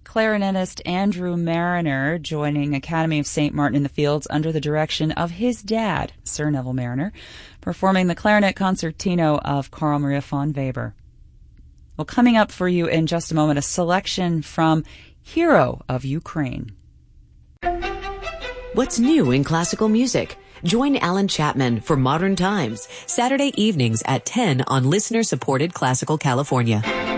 clarinetist Andrew Marriner joining Academy of St. Martin in the Fields under the direction of his dad, Sir Neville Marriner, performing the clarinet concertino of Carl Maria von Weber. Well, coming up for you in just a moment, a selection from Hero of Ukraine. What's new in classical music? Join Alan Chapman for Modern Times, Saturday evenings at 10 on listener-supported Classical California.